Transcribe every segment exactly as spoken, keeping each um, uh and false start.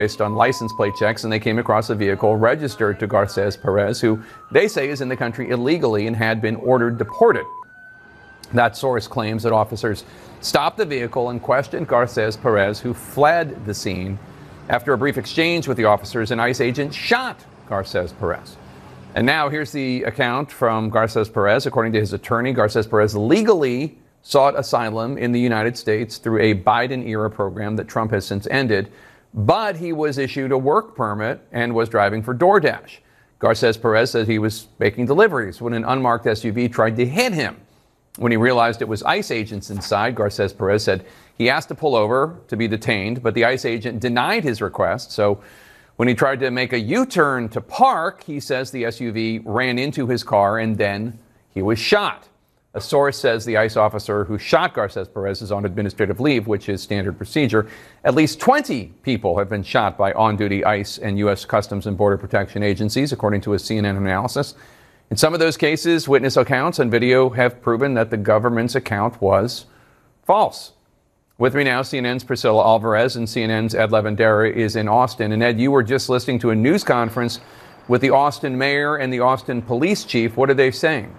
based on license plate checks, and they came across a vehicle registered to Garces Perez, who they say is in the country illegally and had been ordered deported. That source claims that officers stopped the vehicle and questioned Garces Perez, who fled the scene. After a brief exchange with the officers, an ICE agent shot Garces Perez. And now here's the account from Garces Perez. According to his attorney, Garces Perez legally sought asylum in the United States through a Biden-era program that Trump has since ended, but he was issued a work permit and was driving for DoorDash. Garces Perez said he was making deliveries when an unmarked S U V tried to hit him. When he realized it was ICE agents inside, Garces Perez said he asked to pull over to be detained, but the ICE agent denied his request. So when he tried to make a U-turn to park, he says the S U V ran into his car and then he was shot. A source says the ICE officer who shot Garces Perez is on administrative leave, which is standard procedure. At least twenty people have been shot by on-duty ICE and U S Customs and Border Protection agencies, according to a C N N analysis. In some of those cases, witness accounts and video have proven that the government's account was false. With me now, C N N's Priscilla Alvarez and C N N's Ed Lavandera is in Austin. And Ed, you were just listening to a news conference with the Austin mayor and the Austin police chief. What are they saying?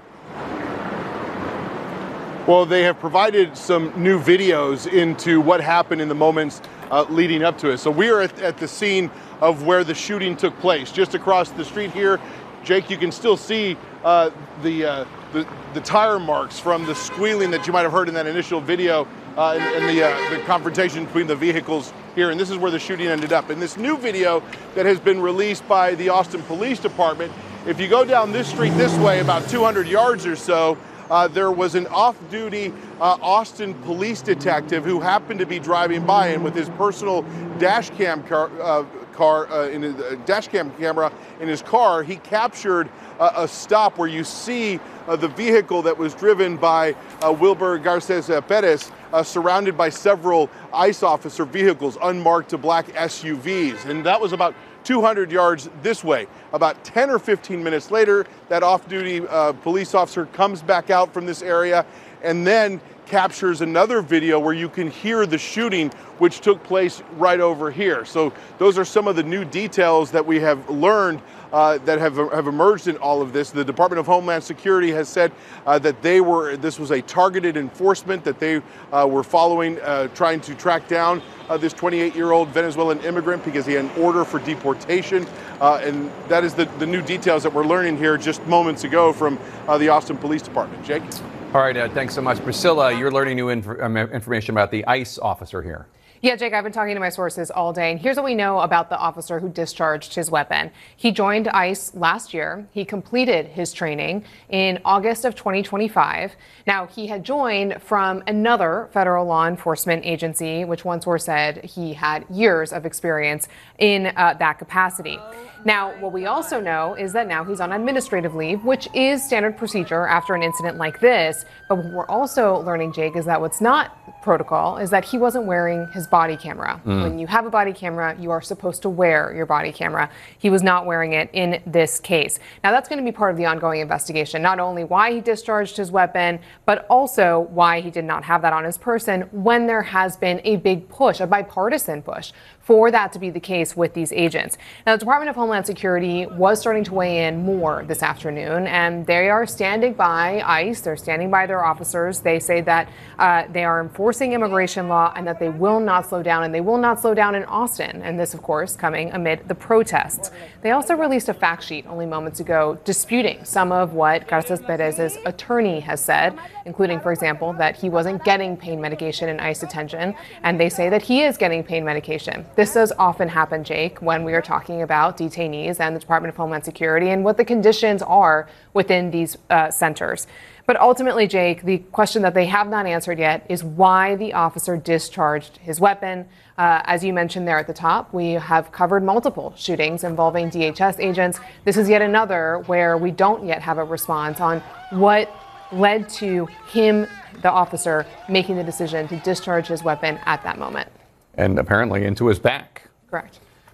Well, they have provided some new videos into what happened in the moments uh, leading up to it. So we are at, at the scene of where the shooting took place, just across the street here. Jake, you can still see uh, the, uh, the the tire marks from the squealing that you might have heard in that initial video uh, and, and the, uh, the confrontation between the vehicles here. And this is where the shooting ended up. In this new video that has been released by the Austin Police Department, if you go down this street this way, about two hundred yards or so, Uh, there was an off-duty uh, Austin police detective who happened to be driving by, and with his personal dash cam car, uh, car uh, in his uh, dash cam camera in his car, he captured uh, a stop where you see uh, the vehicle that was driven by uh, Wilber Garces Perez, uh, surrounded by several ICE officer vehicles, unmarked to black S U Vs, and that was about two hundred yards this way. About ten or fifteen minutes later, that off-duty uh, police officer comes back out from this area and then captures another video where you can hear the shooting, which took place right over here. So those are some of the new details that we have learned uh, that have, have emerged in all of this. The Department of Homeland Security has said uh, that they were, this was a targeted enforcement, that they uh, were following, uh, trying to track down uh, this twenty-eight-year-old Venezuelan immigrant because he had an order for deportation. Uh, and that is the, the new details that we're learning here just moments ago from uh, the Austin Police Department. Jake? All right, Ed, thanks so much. Priscilla, you're learning new inf- um, information about the ICE officer here. Yeah, Jake, I've been talking to my sources all day, and here's what we know about the officer who discharged his weapon. He joined ICE last year. He completed his training in August of twenty twenty-five. Now, he had joined from another federal law enforcement agency, which one source said he had years of experience in uh, that capacity. Now, what we also know is that now he's on administrative leave, which is standard procedure after an incident like this. But what we're also learning, Jake, is that what's not protocol is that he wasn't wearing his body camera. Mm. When you have a body camera, you are supposed to wear your body camera. He was not wearing it in this case. Now, that's going to be part of the ongoing investigation, not only why he discharged his weapon, but also why he did not have that on his person when there has been a big push, a bipartisan push, for that to be the case with these agents. Now, the Department of Homeland Security was starting to weigh in more this afternoon, and they are standing by ICE. They're standing by their officers. They say that uh, they are enforcing immigration law and that they will not slow down, and they will not slow down in Austin. And this, of course, coming amid the protests. They also released a fact sheet only moments ago disputing some of what Garces Perez's attorney has said, including, for example, that he wasn't getting pain medication in ICE detention, and they say that he is getting pain medication. This does often happen, Jake, when we are talking about detainees and the Department of Homeland Security and what the conditions are within these uh, centers. But ultimately, Jake, the question that they have not answered yet is why the officer discharged his weapon. Uh, as you mentioned there at the top, we have covered multiple shootings involving D H S agents. This is yet another where we don't yet have a response on what led to him, the officer, making the decision to discharge his weapon at that moment. And apparently into his back. Correct.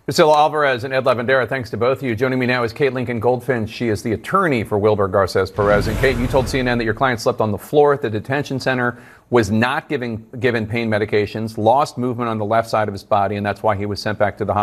Priscilla Alvarez and Ed Lavandera, thanks to both of you. Joining me now is Kate Lincoln Goldfinch. She is the attorney for Wilber Garces Perez. And Kate, you told C N N that your client slept on the floor at the detention center, was not giving, given pain medications, lost movement on the left side of his body, and that's why he was sent back to the hospital.